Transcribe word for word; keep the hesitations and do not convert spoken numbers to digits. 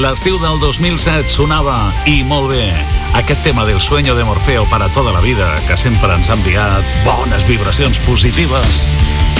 l'estiu del dos mil set sonava i molt bé aquest tema del sueño de Morfeo para toda la vida, que sempre ens ha enviat bones vibracions positives.